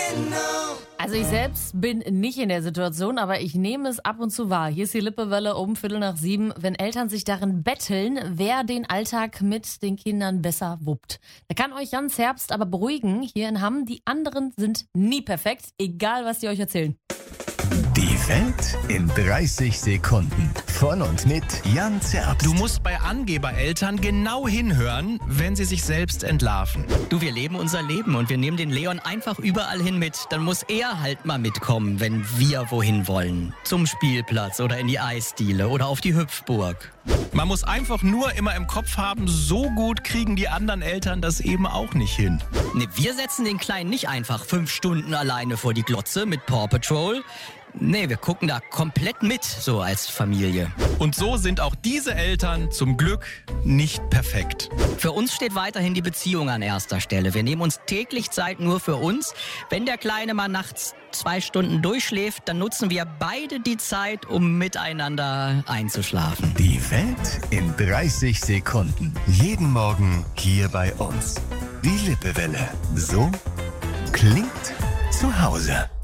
Also ich selbst bin nicht in der Situation, aber ich nehme es ab und zu wahr. Hier ist die Lippewelle um 6:45, wenn Eltern sich darin betteln, wer den Alltag mit den Kindern besser wuppt. Da kann euch ganz Herbst aber beruhigen. Hier in Hamm, die anderen sind nie perfekt, egal was die euch erzählen. Die Welt in 30 Sekunden. Von und mit Jan Zerbst. Du musst bei Angebereltern genau hinhören, wenn sie sich selbst entlarven. Du, wir leben unser Leben und wir nehmen den Leon einfach überall hin mit. Dann muss er halt mal mitkommen, wenn wir wohin wollen. Zum Spielplatz oder in die Eisdiele oder auf die Hüpfburg. Man muss einfach nur immer im Kopf haben, so gut kriegen die anderen Eltern das eben auch nicht hin. Ne, wir setzen den Kleinen nicht einfach 5 Stunden alleine vor die Glotze mit Paw Patrol. Nee, wir gucken da komplett mit, so als Familie. Und so sind auch diese Eltern zum Glück nicht perfekt. Für uns steht weiterhin die Beziehung an erster Stelle. Wir nehmen uns täglich Zeit nur für uns. Wenn der Kleine mal nachts 2 Stunden durchschläft, dann nutzen wir beide die Zeit, um miteinander einzuschlafen. Die Welt in 30 Sekunden. Jeden Morgen hier bei uns. Die Lippewelle. So klingt zu Hause.